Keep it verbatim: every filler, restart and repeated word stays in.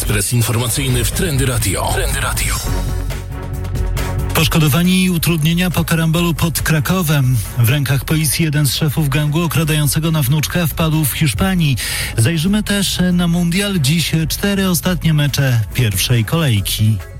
Ekspres informacyjny w Trendy Radio. Trendy Radio. Poszkodowani i utrudnienia po karambolu pod Krakowem. W rękach policji jeden z szefów gangu okradającego na wnuczka wpadł w Hiszpanii. Zajrzymy też na mundial. Dziś cztery ostatnie mecze pierwszej kolejki.